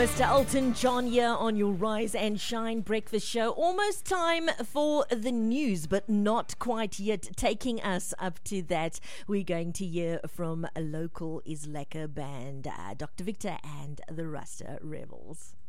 Mr. Elton John here on your Rise and Shine breakfast show. Almost time for the news, but not quite yet. Taking us up to that, we're going to hear from a local Is Lekker band, Dr. Victor and the Rasta Rebels.